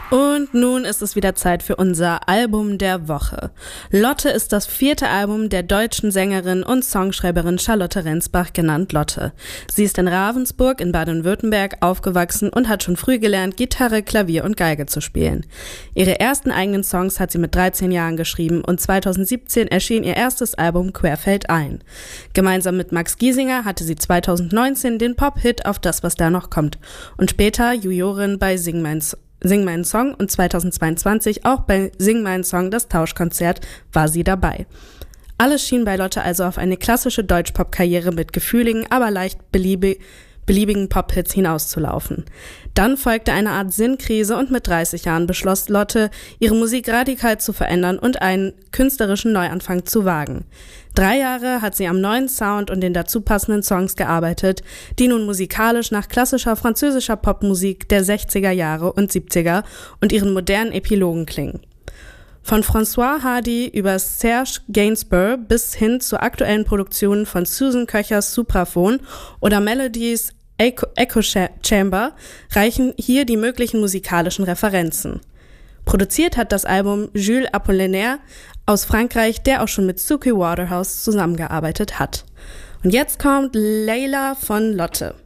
Und nun ist es wieder Zeit für unser Album der Woche. Lotte ist das 4. Album der deutschen Sängerin und Songschreiberin Charlotte Rendsbach, genannt Lotte. Sie ist in Ravensburg in Baden-Württemberg aufgewachsen und hat schon früh gelernt, Gitarre, Klavier und Geige zu spielen. Ihre ersten eigenen Songs hat sie mit 13 Jahren geschrieben und 2017 erschien ihr erstes Album Querfeldein. Gemeinsam mit Max Giesinger hatte sie 2019 den Pop-Hit Auf das, was da noch kommt und später Jurorin bei Sing meinen Song und 2022 auch bei Sing meinen Song, das Tauschkonzert, war sie dabei. Alles schien bei Lotte also auf eine klassische Deutschpop-Karriere mit gefühligen, aber leicht beliebigen Pop-Hits hinauszulaufen. Dann folgte eine Art Sinnkrise und mit 30 Jahren beschloss Lotte, ihre Musik radikal zu verändern und einen künstlerischen Neuanfang zu wagen. 3 Jahre hat sie am neuen Sound und den dazu passenden Songs gearbeitet, die nun musikalisch nach klassischer französischer Popmusik der 60er Jahre und 70er und ihren modernen Epilogen klingen. Von François Hardy über Serge Gainsbourg bis hin zu aktuellen Produktionen von Susan Köchers Supraphon oder Melodies Echo Chamber reichen hier die möglichen musikalischen Referenzen. Produziert hat das Album Jules Apollinaire aus Frankreich, der auch schon mit Suki Waterhouse zusammengearbeitet hat. Und jetzt kommt Layla von Lotte.